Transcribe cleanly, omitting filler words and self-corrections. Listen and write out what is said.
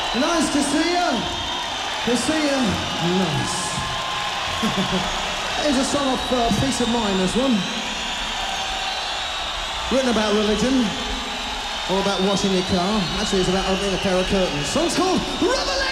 Nice to see you. To see you. Nice. Here's a song of peace of mind, this one. Written about religion, or about washing your car. Actually, it's about opening a pair of curtains. Song's called Revelation!